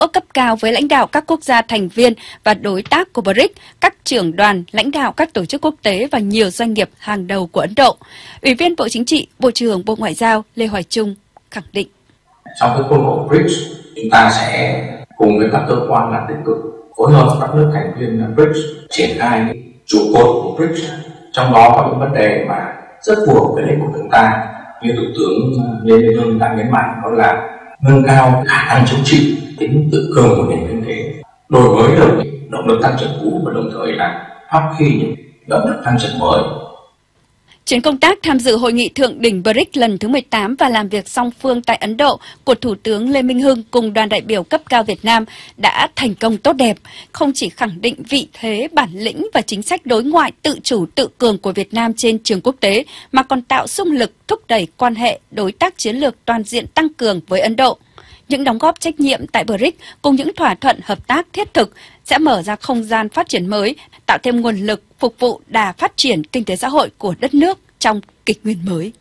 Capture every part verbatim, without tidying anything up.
cấp cao với lãnh đạo các quốc gia thành viên và đối tác của bờ rích, các trưởng đoàn, lãnh đạo các tổ chức quốc tế và nhiều doanh nghiệp hàng đầu của Ấn Độ. Ủy viên Bộ Chính trị, Bộ trưởng Bộ Ngoại giao Lê Hoài Trung khẳng định. Trong cái khuôn khổ bờ rích, chúng ta sẽ cùng với các cơ quan là tích cực phối hợp các nước thành viên bờ rích triển khai trụ cột của bờ rích, trong đó có những vấn đề mà rất phù hợp với lợi ích của chúng ta, như Thủ tướng Lê Minh Hưng đã nhấn mạnh, đó là nâng cao khả năng chống chịu, tính tự cường của nền kinh tế, đổi mới được động lực tăng trưởng cũ và đồng thời là phát huy những động lực tăng trưởng mới. Chuyến công tác tham dự hội nghị thượng đỉnh bờ rích lần thứ mười tám và làm việc song phương tại Ấn Độ của Thủ tướng Lê Minh Hưng cùng đoàn đại biểu cấp cao Việt Nam đã thành công tốt đẹp, không chỉ khẳng định vị thế, bản lĩnh và chính sách đối ngoại tự chủ tự cường của Việt Nam trên trường quốc tế, mà còn tạo xung lực thúc đẩy quan hệ đối tác chiến lược toàn diện tăng cường với Ấn Độ. Những đóng góp trách nhiệm tại bờ rích cùng những thỏa thuận hợp tác thiết thực sẽ mở ra không gian phát triển mới, tạo thêm nguồn lực phục vụ đà phát triển kinh tế xã hội của đất nước trong kỷ nguyên mới.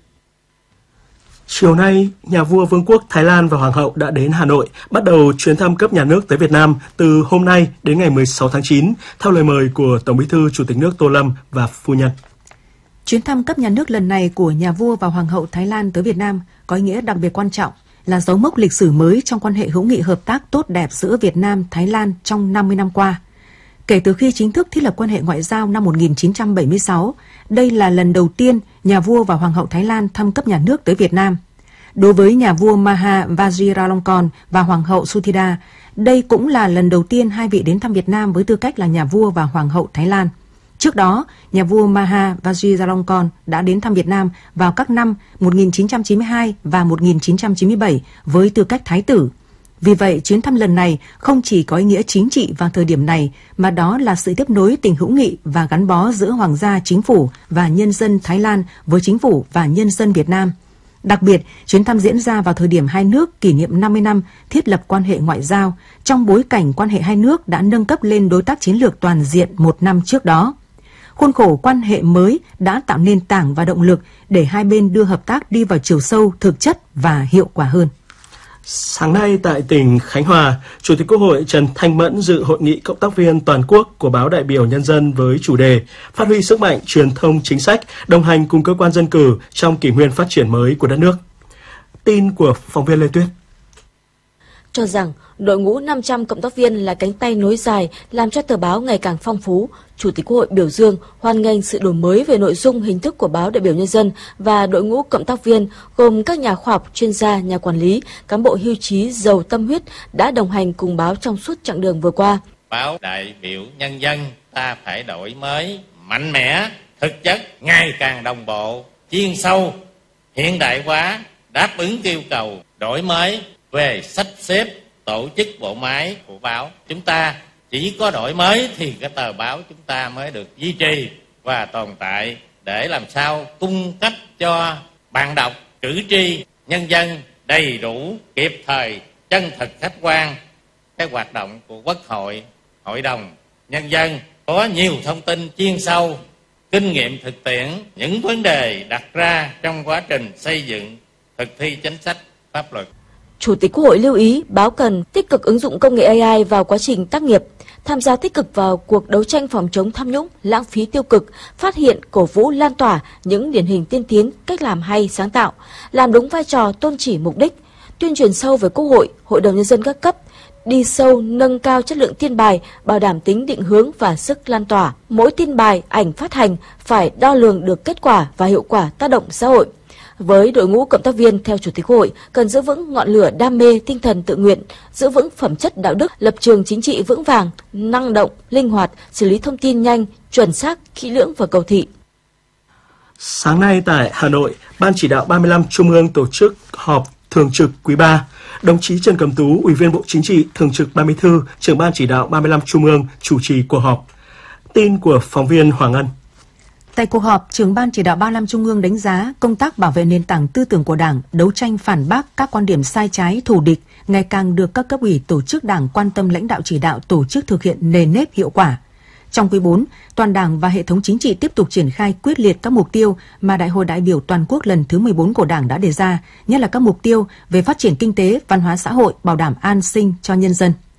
Chiều nay, nhà vua Vương quốc Thái Lan và Hoàng hậu đã đến Hà Nội, bắt đầu chuyến thăm cấp nhà nước tới Việt Nam từ hôm nay đến ngày mười sáu tháng chín, theo lời mời của Tổng Bí thư Chủ tịch nước Tô Lâm và phu nhân. Chuyến thăm cấp nhà nước lần này của nhà vua và Hoàng hậu Thái Lan tới Việt Nam có ý nghĩa đặc biệt quan trọng, là dấu mốc lịch sử mới trong quan hệ hữu nghị hợp tác tốt đẹp giữa Việt Nam, Thái Lan trong năm mươi năm qua. Kể từ khi chính thức thiết lập quan hệ ngoại giao năm một nghìn chín trăm bảy mươi sáu, đây là lần đầu tiên nhà vua và Hoàng hậu Thái Lan thăm cấp nhà nước tới Việt Nam. Đối với nhà vua Maha Vajiralongkorn và Hoàng hậu Suthida, đây cũng là lần đầu tiên hai vị đến thăm Việt Nam với tư cách là nhà vua và Hoàng hậu Thái Lan. Trước đó, nhà vua Maha Vajiralongkorn đã đến thăm Việt Nam vào các năm một nghìn chín trăm chín mươi hai và một nghìn chín trăm chín mươi bảy với tư cách thái tử. Vì vậy, chuyến thăm lần này không chỉ có ý nghĩa chính trị vào thời điểm này, mà đó là sự tiếp nối tình hữu nghị và gắn bó giữa Hoàng gia Chính phủ và nhân dân Thái Lan với Chính phủ và nhân dân Việt Nam. Đặc biệt, chuyến thăm diễn ra vào thời điểm hai nước kỷ niệm năm mươi năm thiết lập quan hệ ngoại giao, trong bối cảnh quan hệ hai nước đã nâng cấp lên đối tác chiến lược toàn diện một năm trước đó. Khuôn khổ quan hệ mới đã tạo nền tảng và động lực để hai bên đưa hợp tác đi vào chiều sâu, thực chất và hiệu quả hơn. Sáng nay tại tỉnh Khánh Hòa, Chủ tịch Quốc hội Trần Thanh Mẫn dự hội nghị cộng tác viên toàn quốc của báo Đại biểu Nhân dân với chủ đề phát huy sức mạnh truyền thông chính sách, đồng hành cùng cơ quan dân cử trong kỷ nguyên phát triển mới của đất nước. Tin của phóng viên Lê Tuyết. Cho rằng đội ngũ năm trăm cộng tác viên là cánh tay nối dài làm cho tờ báo ngày càng phong phú, Chủ tịch Quốc hội biểu dương, hoan nghênh sự đổi mới về nội dung hình thức của báo Đại biểu Nhân dân và đội ngũ cộng tác viên gồm các nhà khoa học, chuyên gia, nhà quản lý, cán bộ hưu trí giàu tâm huyết đã đồng hành cùng báo trong suốt chặng đường vừa qua. Báo Đại biểu Nhân dân ta phải đổi mới, mạnh mẽ, thực chất, ngày càng đồng bộ, chuyên sâu, hiện đại hóa, đáp ứng yêu cầu đổi mới về sắp xếp tổ chức bộ máy của báo. Chúng ta chỉ có đổi mới thì cái tờ báo chúng ta mới được duy trì và tồn tại, để làm sao cung cấp cho bạn đọc, cử tri, nhân dân đầy đủ, kịp thời, chân thực, khách quan cái hoạt động của Quốc hội, Hội đồng Nhân dân, có nhiều thông tin chuyên sâu, kinh nghiệm thực tiễn, những vấn đề đặt ra trong quá trình xây dựng, thực thi chính sách pháp luật. Chủ tịch Quốc hội lưu ý báo cần tích cực ứng dụng công nghệ a i vào quá trình tác nghiệp, tham gia tích cực vào cuộc đấu tranh phòng chống tham nhũng, lãng phí tiêu cực, phát hiện, cổ vũ, lan tỏa những điển hình tiên tiến, cách làm hay, sáng tạo, làm đúng vai trò, tôn chỉ, mục đích, tuyên truyền sâu về Quốc hội, Hội đồng Nhân dân các cấp, đi sâu nâng cao chất lượng tin bài, bảo đảm tính định hướng và sức lan tỏa. Mỗi tin bài, ảnh phát hành phải đo lường được kết quả và hiệu quả tác động xã hội. Với đội ngũ cộng tác viên, theo Chủ tịch Quốc hội, cần giữ vững ngọn lửa đam mê, tinh thần tự nguyện, giữ vững phẩm chất đạo đức, lập trường chính trị vững vàng, năng động, linh hoạt, xử lý thông tin nhanh, chuẩn xác, kỹ lưỡng và cầu thị. Sáng nay tại Hà Nội, Ban chỉ đạo ba mươi lăm Trung ương tổ chức họp thường trực quý ba. Đồng chí Trần Cẩm Tú, Ủy viên Bộ Chính trị, Thường trực Ban Bí thư, Trưởng Ban chỉ đạo ba mươi lăm Trung ương chủ trì cuộc họp. Tin của phóng viên Hoàng Ân. Tại cuộc họp, Trưởng Ban chỉ đạo ba mươi lăm Trung ương đánh giá công tác bảo vệ nền tảng tư tưởng của Đảng, đấu tranh phản bác các quan điểm sai trái, thù địch ngày càng được các cấp ủy tổ chức Đảng quan tâm lãnh đạo chỉ đạo tổ chức thực hiện nề nếp hiệu quả. Trong quý bốn, toàn Đảng và hệ thống chính trị tiếp tục triển khai quyết liệt các mục tiêu mà Đại hội đại biểu toàn quốc lần thứ mười bốn của Đảng đã đề ra, nhất là các mục tiêu về phát triển kinh tế, văn hóa xã hội, bảo đảm an sinh cho nhân dân.